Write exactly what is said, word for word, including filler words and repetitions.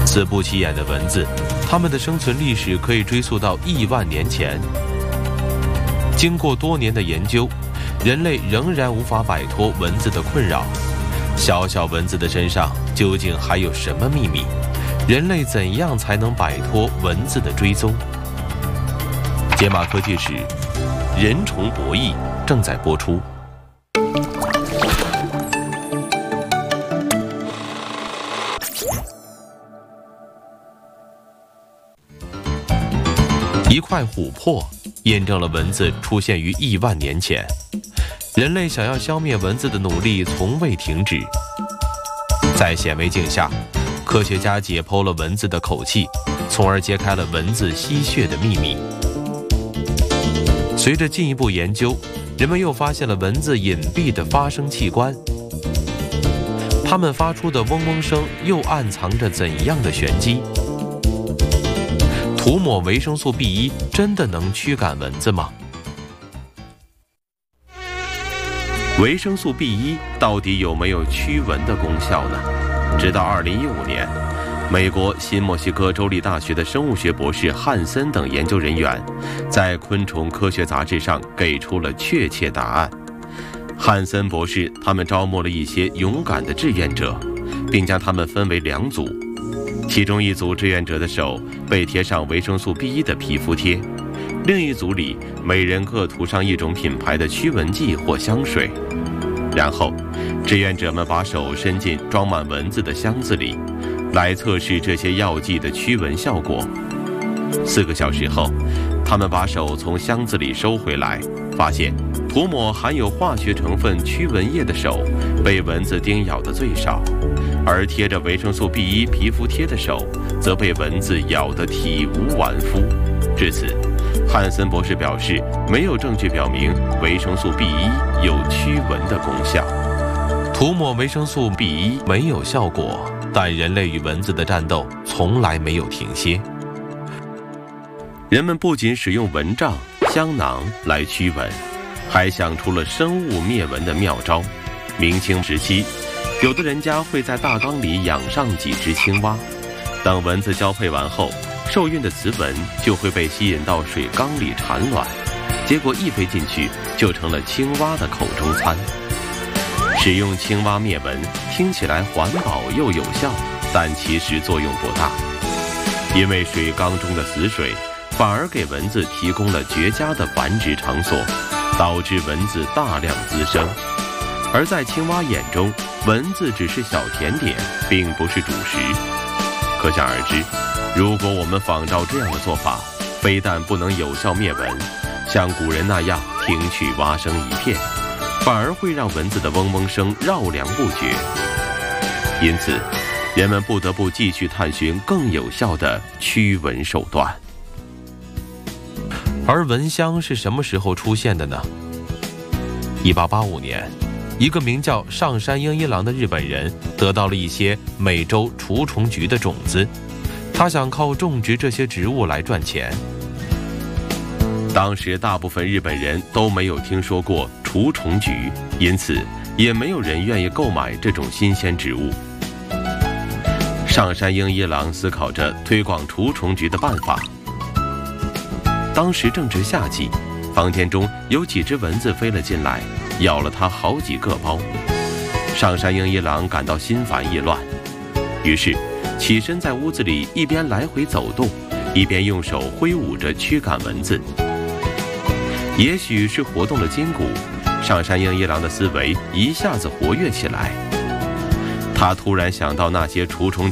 似不起眼的蚊子，它们的生存历史可以追溯到亿万年前。经过多年的研究，人类仍然无法摆脱蚊子的困扰。小小蚊子的身上究竟还有什么秘密？人类怎样才能摆脱蚊子的追踪？解码科技史，人虫博弈正在播出。一块琥珀验证了蚊子出现于亿万年前，人类想要消灭蚊子的努力从未停止。在显微镜下，科学家解剖了蚊子的口气，从而揭开了蚊子吸血的秘密。随着进一步研究，人们又发现了蚊子隐蔽的发声器官，它们发出的嗡嗡声又暗藏着怎样的玄机？涂抹维生素 B 一 真的能驱赶蚊子吗？维生素 B 一 到底有没有驱蚊的功效呢？直到二零一五年，美国新墨西哥州立大学的生物学博士汉森等研究人员在《昆虫科学》杂志上给出了确切答案。汉森博士他们招募了一些勇敢的志愿者，并将他们分为两组。其中一组志愿者的手被贴上维生素 B 一 的皮肤贴，另一组里每人各涂上一种品牌的驱蚊剂或香水。然后，志愿者们把手伸进装满蚊子的箱子里，来测试这些药剂的驱蚊效果。四个小时后，他们把手从箱子里收回来，发现涂抹含有化学成分驱蚊液的手被蚊子叮咬的最少，而贴着维生素 B 一 皮肤贴的手则被蚊子咬得体无完肤。至此，汉森博士表示，没有证据表明维生素 B 一 有驱蚊的功效。涂抹维生素 B 一 没有效果，但人类与蚊子的战斗从来没有停歇。人们不仅使用蚊帐、香囊来驱蚊，还想出了生物灭蚊的妙招。明清时期，有的人家会在大缸里养上几只青蛙，等蚊子交配完后，受孕的雌蚊就会被吸引到水缸里产卵，结果一飞进去就成了青蛙的口中餐。使用青蛙灭蚊听起来环保又有效，但其实作用不大，因为水缸中的死水反而给蚊子提供了绝佳的繁殖场所，导致蚊子大量滋生。而在青蛙眼中，蚊子只是小甜点，并不是主食。可想而知，如果我们仿照这样的做法，非但不能有效灭蚊，像古人那样听取蛙声一片，反而会让蚊子的嗡嗡声绕梁不绝。因此，人们不得不继续探寻更有效的驱蚊手段。而蚊香是什么时候出现的呢？一八八五年，一个名叫上山英一郎的日本人得到了一些美洲除虫菊的种子，他想靠种植这些植物来赚钱。当时大部分日本人都没有听说过除虫菊，因此也没有人愿意购买这种新鲜植物。上山英一郎思考着推广除虫菊的办法。当时正值夏季，房间中有几只蚊子飞了进来，咬了他好几个包。上山英一郎感到心烦意乱，于是起身在屋子里一边来回走动，一边用手挥舞着驱赶蚊子。也许是活动了筋骨，上山英一郎的思维一下子活跃起来。他突然想到那些除虫